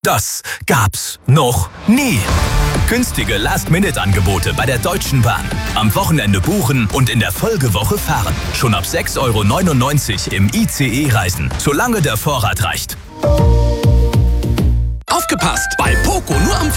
Das gab's noch nie. Günstige Last-Minute-Angebote bei der Deutschen Bahn. Am Wochenende buchen und in der Folgewoche fahren. Schon ab 6,99 € im ICE reisen, solange der Vorrat reicht. Aufgepasst! Bei Poco nur am